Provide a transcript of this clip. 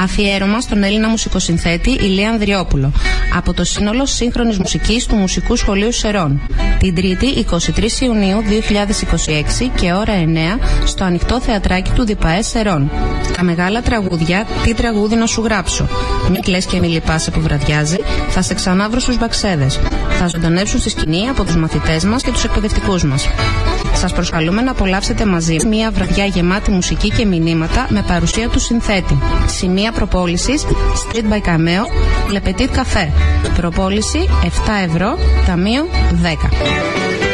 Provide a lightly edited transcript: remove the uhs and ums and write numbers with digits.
Αφιέρωμα στον Έλληνα μουσικοσυνθέτη Ηλία Ανδριόπουλο από το σύνολο σύγχρονης μουσικής του Μουσικού Σχολείου Σερών. Την Τρίτη 23 Ιουνίου 2026 και ώρα 9 στο ανοιχτό θεατράκι του ΔΠΑΕ Σερών. Τα μεγάλα τραγούδια, τι τραγούδι να σου γράψω. Μη κλαις και μη λυπάσαι που βραδιάζει, θα σε ξανάβρω στους Μπαξέδες. Θα ζωντανέψουν στη σκηνή από τους μαθητές μας και τους εκπαιδευτικούς μας. Σας προσκαλούμε να απολαύσετε μαζί μια βραδιά γεμάτη μουσική και μηνύματα με παρουσία του συνθέτη. Σημεία προπόλησης Street by Cameo, Le Petit Café. Προπόληση 7 ευρώ, ταμείο 10.